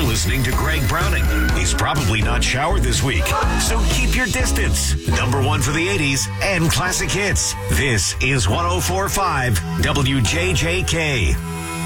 listening to Greg Browning. He's probably not showered this week, so keep your distance. Number one for the 80s and classic hits. This is 104.5 WJJK.